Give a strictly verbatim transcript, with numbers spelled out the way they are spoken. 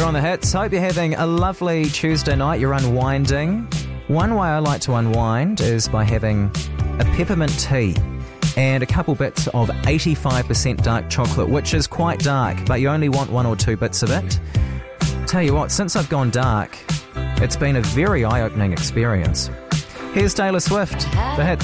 You're on the hits. Hope you're having a lovely Tuesday night. You're unwinding. One way I like to unwind is by having a peppermint tea and a couple bits of eighty-five percent dark chocolate, which is quite dark, but you only want one or two bits of it. Tell you what, since I've gone dark, it's been a very eye-opening experience. Here's Taylor Swift, the hits.